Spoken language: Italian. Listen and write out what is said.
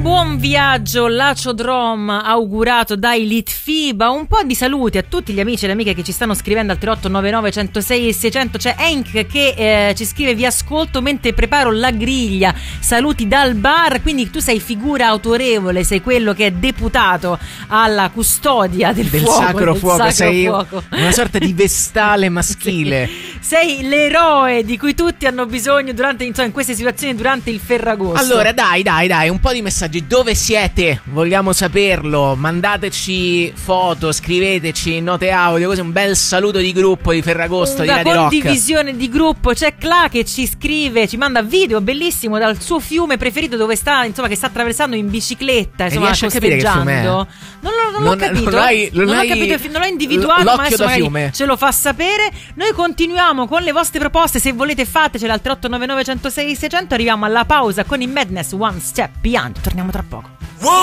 Buon viaggio, Laciodrom augurato dai Litfiba. Un po' di saluti a tutti gli amici e le amiche che ci stanno scrivendo al 3899 106 e 600. C'è Henk che ci scrive: vi ascolto mentre preparo la griglia, saluti dal bar. Quindi tu sei figura autorevole, sei quello che è deputato alla custodia del fuoco, sacro fuoco, sei fuoco. Una sorta di vestale maschile. Sì. Sei l'eroe di cui tutti hanno bisogno durante, insomma, in queste situazioni durante il Ferragosto. Allora dai, un po' di messaggi. Dove siete? Vogliamo saperlo. Mandateci foto, scriveteci note audio, così un bel saluto di gruppo di Ferragosto, di Radio Rock. Condivisione di gruppo. C'è Cla che ci scrive, ci manda video bellissimo dal suo fiume preferito, dove sta, insomma, che sta attraversando in bicicletta, insomma, riesci a capire che fiume è? Non l'ho capito. Non l'ho capito, non l'ho individuato, ma adesso magari ce lo fa sapere. Noi continuiamo con le vostre proposte, se volete fatecele al 3899 106 600. Arriviamo alla pausa con i Madness One Step Beyond. Torniamo tra poco.